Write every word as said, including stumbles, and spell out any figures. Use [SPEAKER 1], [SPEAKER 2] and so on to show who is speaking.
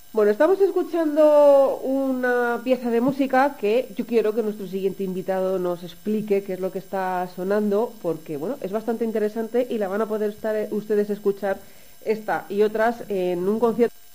[SPEAKER 1] Bueno, estamos escuchando una pieza de música que yo quiero que nuestro siguiente invitado nos explique qué es lo que está sonando, porque bueno, es bastante interesante y la van a poder estar ustedes escuchar esta y otras en un concierto